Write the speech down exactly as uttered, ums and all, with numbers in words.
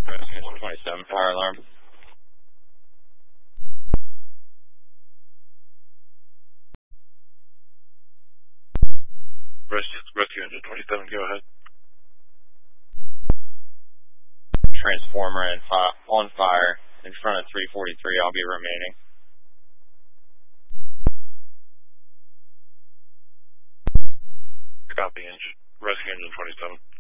Rescue Engine twenty-seven, fire alarm. Rescue, Rescue Engine twenty-seven, go ahead. Transformer and fi- on fire in front of three forty-three. I'll be remaining. Copy, engine. Rescue Engine twenty-seven.